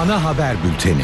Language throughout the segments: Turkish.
Ana haber bülteni.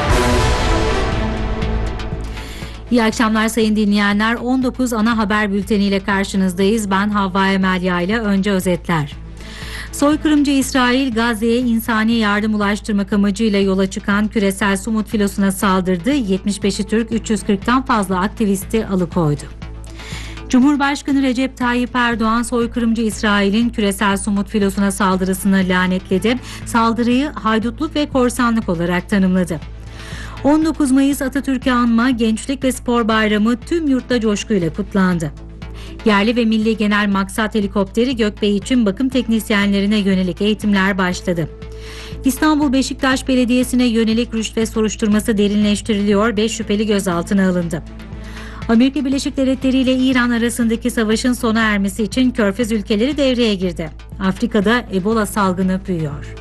İyi akşamlar sayın dinleyenler. 19 ana haber bülteniyle karşınızdayız. Ben Havva Emelya ile önce özetler. Soykırımcı İsrail, Gazze'ye insani yardım ulaştırmak amacıyla yola çıkan küresel Sumut filosuna saldırdı. 75'i Türk, 340'tan fazla aktivisti alıkoydu. Cumhurbaşkanı Recep Tayyip Erdoğan, soykırımcı İsrail'in küresel Sumut filosuna saldırısını lanetledi. Saldırıyı haydutluk ve korsanlık olarak tanımladı. 19 Mayıs Atatürk'ü anma Gençlik ve Spor Bayramı tüm yurtta coşkuyla kutlandı. Yerli ve milli genel maksat helikopteri Gökbey için bakım teknisyenlerine yönelik eğitimler başladı. İstanbul Beşiktaş Belediyesi'ne yönelik rüşvet soruşturması derinleştiriliyor, 5 şüpheli gözaltına alındı. Amerika Birleşik Devletleri ile İran arasındaki savaşın sona ermesi için Körfez ülkeleri devreye girdi. Afrika'da Ebola salgını büyüyor.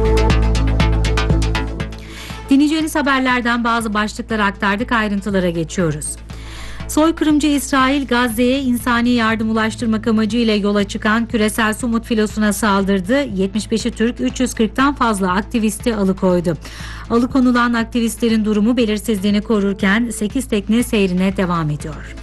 Dinleyeceğiniz haberlerden bazı başlıkları aktardık, ayrıntılara geçiyoruz. Soykırımcı İsrail, Gazze'ye insani yardım ulaştırmak amacıyla yola çıkan küresel Sumut filosuna saldırdı. 75'i Türk, 340'tan fazla aktivisti alıkoydu. Alıkonulan aktivistlerin durumu belirsizliğini korurken 8 tekne seyrine devam ediyor.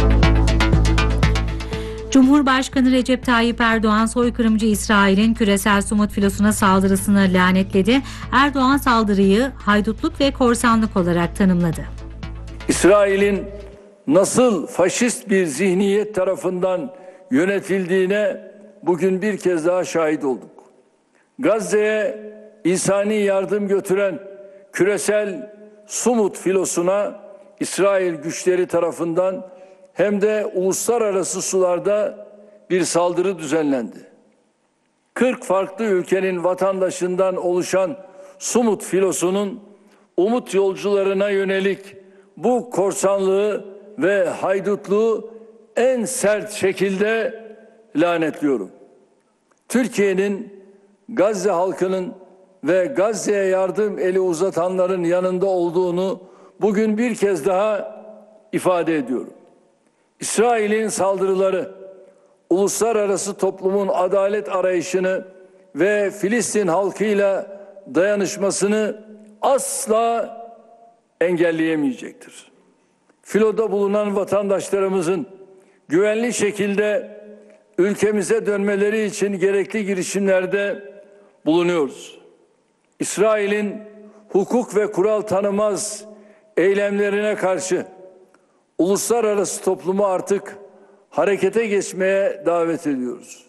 Cumhurbaşkanı Recep Tayyip Erdoğan, soykırımcı İsrail'in küresel Sumut filosuna saldırısını lanetledi. Erdoğan saldırıyı haydutluk ve korsanlık olarak tanımladı. İsrail'in nasıl faşist bir zihniyet tarafından yönetildiğine bugün bir kez daha şahit olduk. Gazze'ye insani yardım götüren küresel Sumut filosuna İsrail güçleri tarafından hem de uluslararası sularda bir saldırı düzenlendi. 40 farklı ülkenin vatandaşından oluşan Sumut filosunun umut yolcularına yönelik bu korsanlığı ve haydutluğu en sert şekilde lanetliyorum. Türkiye'nin Gazze halkının ve Gazze'ye yardım eli uzatanların yanında olduğunu bugün bir kez daha ifade ediyorum. İsrail'in saldırıları, uluslararası toplumun adalet arayışını ve Filistin halkıyla dayanışmasını asla engelleyemeyecektir. Filoda bulunan vatandaşlarımızın güvenli şekilde ülkemize dönmeleri için gerekli girişimlerde bulunuyoruz. İsrail'in hukuk ve kural tanımaz eylemlerine karşı uluslararası toplumu artık harekete geçmeye davet ediyoruz.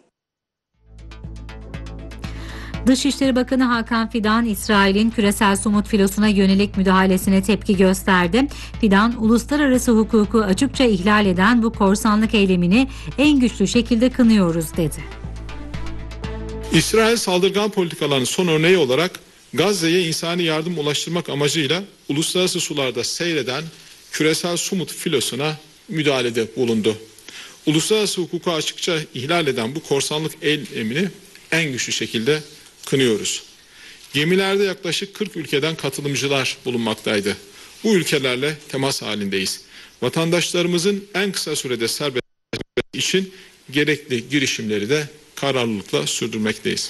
Dışişleri Bakanı Hakan Fidan, İsrail'in küresel Sumut filosuna yönelik müdahalesine tepki gösterdi. Fidan, uluslararası hukuku açıkça ihlal eden bu korsanlık eylemini en güçlü şekilde kınıyoruz dedi. İsrail saldırgan politikalarının son örneği olarak Gazze'ye insani yardım ulaştırmak amacıyla uluslararası sularda seyreden küresel Sumut filosuna müdahalede bulundu. Uluslararası hukuku açıkça ihlal eden bu korsanlık eylemini en güçlü şekilde kınıyoruz. Gemilerde yaklaşık 40 ülkeden katılımcılar bulunmaktaydı. Bu ülkelerle temas halindeyiz. Vatandaşlarımızın en kısa sürede serbest için gerekli girişimleri de kararlılıkla sürdürmekteyiz.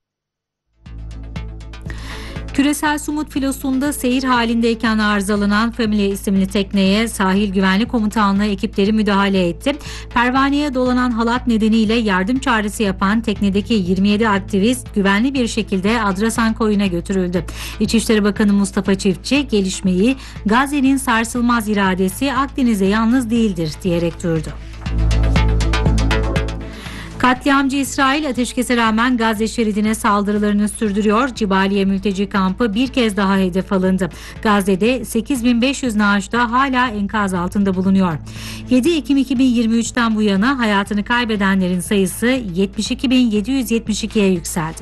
Küresel Sumut filosunda seyir halindeyken arızalanan Family isimli tekneye Sahil Güvenlik Komutanlığı ekipleri müdahale etti. Pervaneye dolanan halat nedeniyle yardım çağrısı yapan teknedeki 27 aktivist güvenli bir şekilde Adrasan koyuna götürüldü. İçişleri Bakanı Mustafa Çiftçi gelişmeyi Gazze'nin sarsılmaz iradesi Akdeniz'e yalnız değildir diyerek duyurdu. Katliamcı İsrail ateşkese rağmen Gazze şeridine saldırılarını sürdürüyor. Cibaliye mülteci kampı bir kez daha hedef alındı. Gazze'de 8500 naaş da hala enkaz altında bulunuyor. 7 Ekim 2023'ten bu yana hayatını kaybedenlerin sayısı 72.772'ye yükseldi.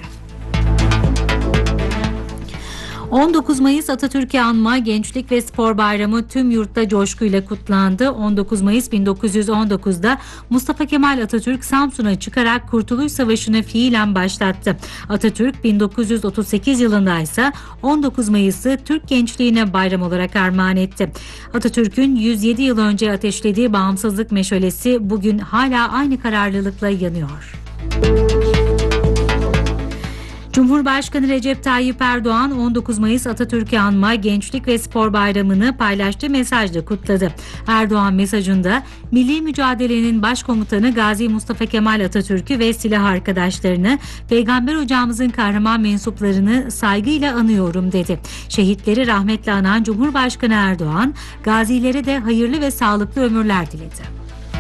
19 Mayıs Atatürk'ü anma Gençlik ve Spor Bayramı tüm yurtta coşkuyla kutlandı. 19 Mayıs 1919'da Mustafa Kemal Atatürk Samsun'a çıkarak Kurtuluş Savaşı'nı fiilen başlattı. Atatürk 1938 yılında ise 19 Mayıs'ı Türk gençliğine bayram olarak armağan etti. Atatürk'ün 107 yıl önce ateşlediği bağımsızlık meşalesi bugün hala aynı kararlılıkla yanıyor. Cumhurbaşkanı Recep Tayyip Erdoğan 19 Mayıs Atatürk'ü anma Gençlik ve Spor Bayramı'nı paylaştığı mesajla kutladı. Erdoğan mesajında milli mücadelenin başkomutanı Gazi Mustafa Kemal Atatürk'ü ve silah arkadaşlarını, Peygamber Hocamızın kahraman mensuplarını saygıyla anıyorum dedi. Şehitleri rahmetle anan Cumhurbaşkanı Erdoğan, gazilere de hayırlı ve sağlıklı ömürler diledi.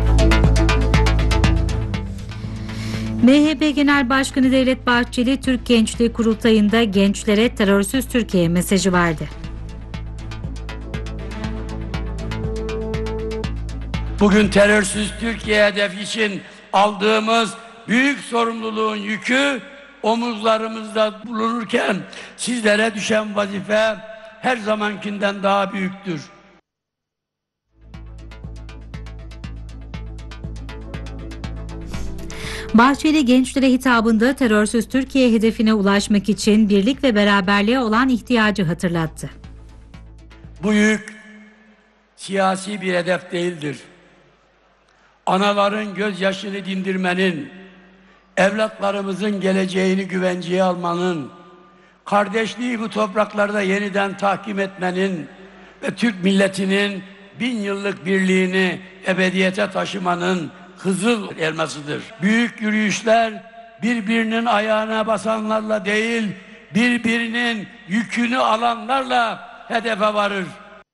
MHP Genel Başkanı Devlet Bahçeli, Türk Gençliği Kurultayı'nda gençlere terörsüz Türkiye mesajı verdi. Bugün terörsüz Türkiye hedefi için aldığımız büyük sorumluluğun yükü omuzlarımızda bulunurken sizlere düşen vazife her zamankinden daha büyüktür. Bahçeli gençlere hitabında terörsüz Türkiye hedefine ulaşmak için birlik ve beraberliğe olan ihtiyacı hatırlattı. Bu yük siyasi bir hedef değildir. Anaların gözyaşını dindirmenin, evlatlarımızın geleceğini güvenceye almanın, kardeşliği bu topraklarda yeniden tahkim etmenin ve Türk milletinin 1000 yıllık birliğini ebediyete taşımanın Kızıl elmasıdır. Büyük yürüyüşler birbirinin ayağına basanlarla değil, birbirinin yükünü alanlarla hedefe varır.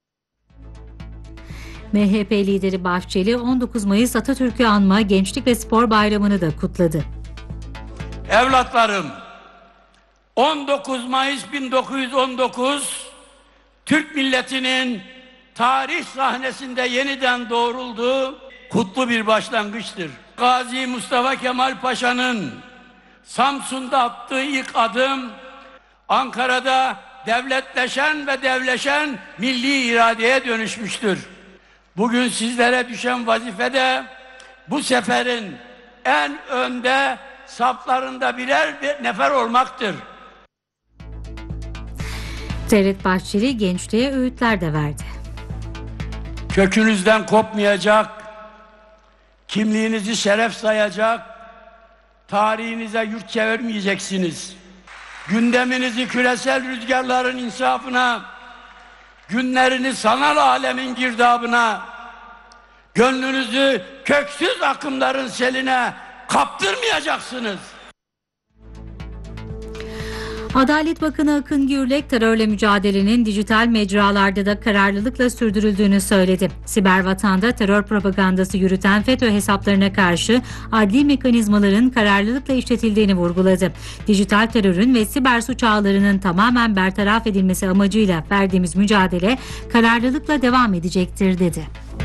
MHP lideri Bahçeli 19 Mayıs Atatürk'ü anma Gençlik ve Spor Bayramı'nı da kutladı. Evlatlarım, 19 Mayıs 1919 Türk milletinin tarih sahnesinde yeniden doğrulduğu kutlu bir başlangıçtır. Gazi Mustafa Kemal Paşa'nın Samsun'da attığı ilk adım, Ankara'da devletleşen ve devleşen milli iradeye dönüşmüştür. Bugün sizlere düşen vazife de bu seferin en önde saflarında birer bir nefer olmaktır. Devlet Bahçeli gençliğe öğütler de verdi. Kökünüzden kopmayacak, kimliğinizi şeref sayacak, tarihinize yurt çevirmeyeceksiniz. Gündeminizi küresel rüzgarların insafına, günlerini sanal alemin girdabına, gönlünüzü köksüz akımların seline kaptırmayacaksınız. Adalet Bakanı Akın Gürlek terörle mücadelenin dijital mecralarda da kararlılıkla sürdürüldüğünü söyledi. Siber vatanda terör propagandası yürüten FETÖ hesaplarına karşı adli mekanizmaların kararlılıkla işletildiğini vurguladı. Dijital terörün ve siber suç ağlarının tamamen bertaraf edilmesi amacıyla verdiğimiz mücadele kararlılıkla devam edecektir dedi.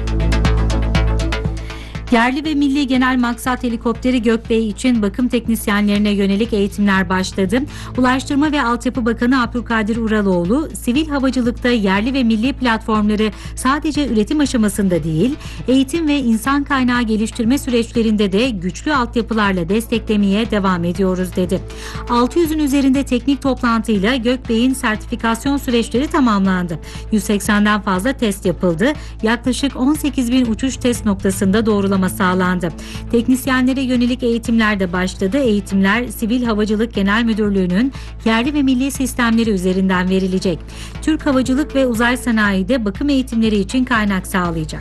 Yerli ve milli genel maksat helikopteri Gökbey için bakım teknisyenlerine yönelik eğitimler başladı. Ulaştırma ve Altyapı Bakanı Abdülkadir Uraloğlu, sivil havacılıkta yerli ve milli platformları sadece üretim aşamasında değil, eğitim ve insan kaynağı geliştirme süreçlerinde de güçlü altyapılarla desteklemeye devam ediyoruz dedi. 600'ün üzerinde teknik toplantıyla Gökbey'in sertifikasyon süreçleri tamamlandı. 180'den fazla test yapıldı. Yaklaşık 18.000 uçuş test noktasında doğrulama sağlandı. Teknisyenlere yönelik eğitimler de başladı. Eğitimler Sivil Havacılık Genel Müdürlüğü'nün yerli ve milli sistemleri üzerinden verilecek. Türk Havacılık ve Uzay Sanayi'de bakım eğitimleri için kaynak sağlayacak.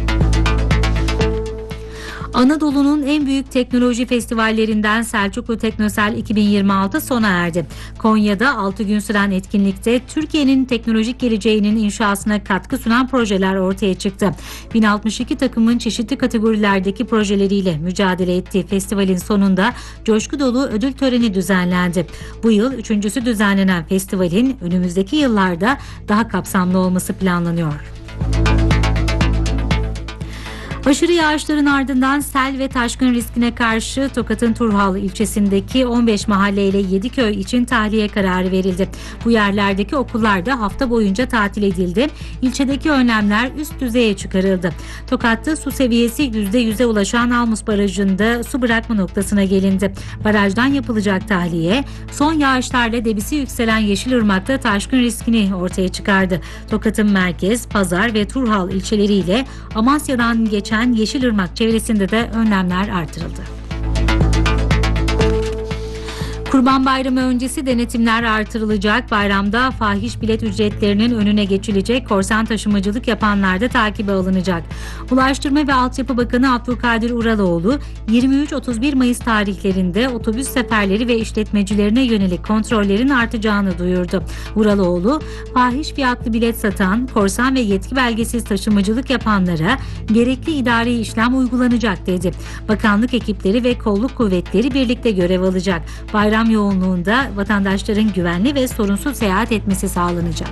Anadolu'nun en büyük teknoloji festivallerinden Selçuklu Teknosel 2026 sona erdi. Konya'da 6 gün süren etkinlikte Türkiye'nin teknolojik geleceğinin inşasına katkı sunan projeler ortaya çıktı. 1062 takımın çeşitli kategorilerdeki projeleriyle mücadele ettiği festivalin sonunda coşku dolu ödül töreni düzenlendi. Bu yıl 3.'sü düzenlenen festivalin önümüzdeki yıllarda daha kapsamlı olması planlanıyor. Aşırı yağışların ardından sel ve taşkın riskine karşı Tokat'ın Turhal ilçesindeki 15 mahalle ile 7 köy için tahliye kararı verildi. Bu yerlerdeki okullar da hafta boyunca tatil edildi. İlçedeki önlemler üst düzeye çıkarıldı. Tokat'ta su seviyesi %100'e ulaşan Almus Barajı'nda su bırakma noktasına gelindi. Barajdan yapılacak tahliye, son yağışlarla debisi yükselen Yeşilırmak'ta taşkın riskini ortaya çıkardı. Tokat'ın merkez, Pazar ve Turhal ilçeleriyle Amasya'dan geçen Yeşilırmak çevresinde de önlemler artırıldı. Kurban Bayramı öncesi denetimler artırılacak. Bayramda fahiş bilet ücretlerinin önüne geçilecek. Korsan taşımacılık yapanlar da takibe alınacak. Ulaştırma ve Altyapı Bakanı Abdülkadir Uraloğlu 23-31 Mayıs tarihlerinde otobüs seferleri ve işletmecilerine yönelik kontrollerin artacağını duyurdu. Uraloğlu, fahiş fiyatlı bilet satan, korsan ve yetki belgesiz taşımacılık yapanlara gerekli idari işlem uygulanacak dedi. Bakanlık ekipleri ve kolluk kuvvetleri birlikte görev alacak. Bayram yoğunluğunda vatandaşların güvenli ve sorunsuz seyahat etmesi sağlanacak.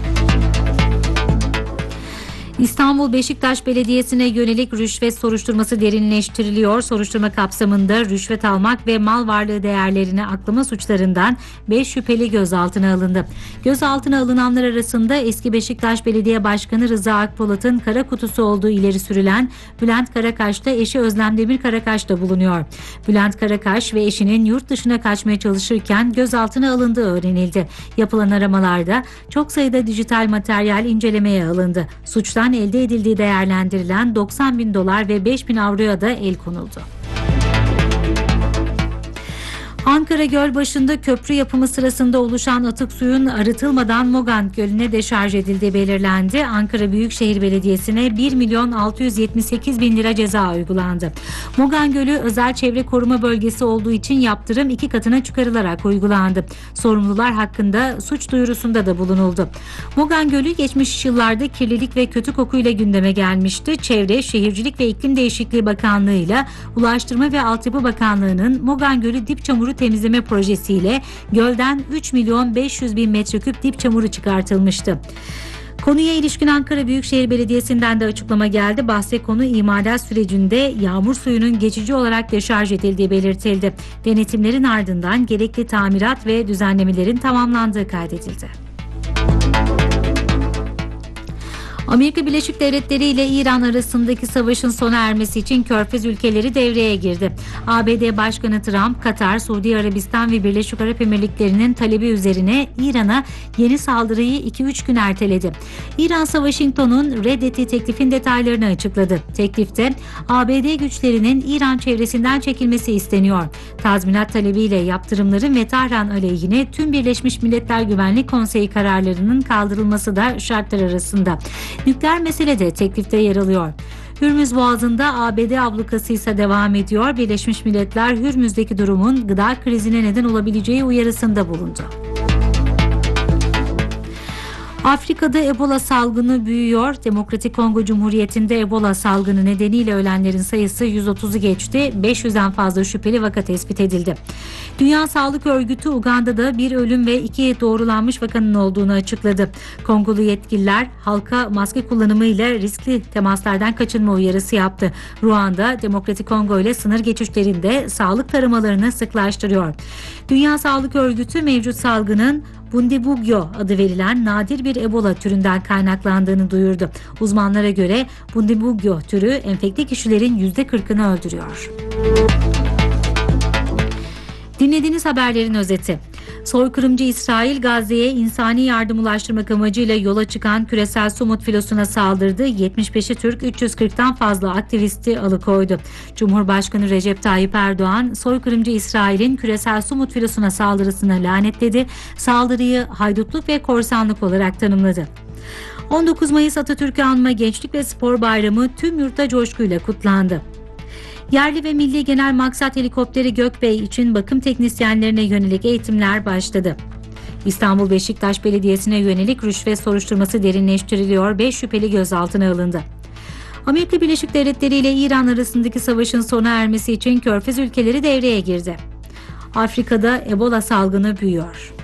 İstanbul Beşiktaş Belediyesi'ne yönelik rüşvet soruşturması derinleştiriliyor. Soruşturma kapsamında rüşvet almak ve mal varlığı değerlerini aklama suçlarından 5 şüpheli gözaltına alındı. Gözaltına alınanlar arasında eski Beşiktaş Belediye Başkanı Rıza Akpolat'ın kara kutusu olduğu ileri sürülen Bülent Karakaş da eşi Özlem Demir Karakaş da bulunuyor. Bülent Karakaş ve eşinin yurt dışına kaçmaya çalışırken gözaltına alındığı öğrenildi. Yapılan aramalarda çok sayıda dijital materyal incelemeye alındı. Suçtan elde edildiği değerlendirilen $90.000 ve 5.000 avroya da el konuldu. Ankara Gölbaşı'nda köprü yapımı sırasında oluşan atık suyun arıtılmadan Mogan Gölü'ne deşarj edildiği belirlendi. Ankara Büyükşehir Belediyesi'ne 1.678.000 lira ceza uygulandı. Mogan Gölü özel çevre koruma bölgesi olduğu için yaptırım 2 katına çıkarılarak uygulandı. Sorumlular hakkında suç duyurusunda da bulunuldu. Mogan Gölü geçmiş yıllarda kirlilik ve kötü kokuyla gündeme gelmişti. Çevre, Şehircilik ve İklim Değişikliği Bakanlığı ile Ulaştırma ve Altyapı Bakanlığı'nın Mogan Gölü dip çamuru temizleme projesiyle gölden 3.500.000 metreküp dip çamuru çıkartılmıştı. Konuya ilişkin Ankara Büyükşehir Belediyesi'nden de açıklama geldi. Bahse konu imalat sürecinde yağmur suyunun geçici olarak deşarj edildiği belirtildi. Denetimlerin ardından gerekli tamirat ve düzenlemelerin tamamlandığı kaydedildi. Amerika Birleşik Devletleri ile İran arasındaki savaşın sona ermesi için Körfez ülkeleri devreye girdi. ABD Başkanı Trump, Katar, Suudi Arabistan ve Birleşik Arap Emirlikleri'nin talebi üzerine İran'a yeni saldırıyı 2-3 gün erteledi. İran, Washington'un reddettiği teklifin detaylarını açıkladı. Teklifte ABD güçlerinin İran çevresinden çekilmesi isteniyor. Tazminat talebiyle yaptırımların ve Tahran aleyhine tüm Birleşmiş Milletler Güvenlik Konseyi kararlarının kaldırılması da şartlar arasında. Nükleer mesele de teklifte yer alıyor. Hürmüz Boğazı'nda ABD ablukası ise devam ediyor. Birleşmiş Milletler Hürmüz'deki durumun gıda krizine neden olabileceği uyarısında bulundu. Afrika'da Ebola salgını büyüyor. Demokratik Kongo Cumhuriyeti'nde Ebola salgını nedeniyle ölenlerin sayısı 130'u geçti. 500'den fazla şüpheli vaka tespit edildi. Dünya Sağlık Örgütü Uganda'da bir ölüm ve 2 doğrulanmış vakanın olduğunu açıkladı. Kongolu yetkililer halka maske kullanımı ile riskli temaslardan kaçınma uyarısı yaptı. Ruanda, Demokratik Kongo ile sınır geçişlerinde sağlık taramalarını sıklaştırıyor. Dünya Sağlık Örgütü mevcut salgının Bundibugyo adı verilen nadir bir Ebola türünden kaynaklandığını duyurdu. Uzmanlara göre Bundibugyo türü enfekte kişilerin %40'ını öldürüyor. Dinlediğiniz haberlerin özeti. Soykırımcı İsrail, Gazze'ye insani yardım ulaştırmak amacıyla yola çıkan küresel Sumut filosuna saldırdı. 75'i Türk, 340'tan fazla aktivisti alıkoydu. Cumhurbaşkanı Recep Tayyip Erdoğan, soykırımcı İsrail'in küresel Sumut filosuna saldırısına lanetledi. Saldırıyı haydutluk ve korsanlık olarak tanımladı. 19 Mayıs Atatürk'ü anma Gençlik ve Spor Bayramı tüm yurtta coşkuyla kutlandı. Yerli ve milli genel maksat helikopteri Gökbey için bakım teknisyenlerine yönelik eğitimler başladı. İstanbul Beşiktaş Belediyesi'ne yönelik rüşvet soruşturması derinleştiriliyor. 5 şüpheli gözaltına alındı. Amerika Birleşik Devletleri ile İran arasındaki savaşın sona ermesi için Körfez ülkeleri devreye girdi. Afrika'da Ebola salgını büyüyor.